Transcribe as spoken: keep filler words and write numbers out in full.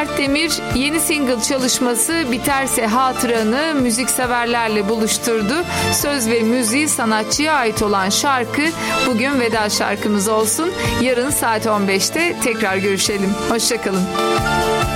Mert Demir yeni single çalışması Biterse Hatıranı müzikseverlerle buluşturdu. Söz ve müziği sanatçıya ait olan şarkı bugün veda şarkımız olsun. Yarın saat on beşte tekrar görüşelim. Hoşçakalın.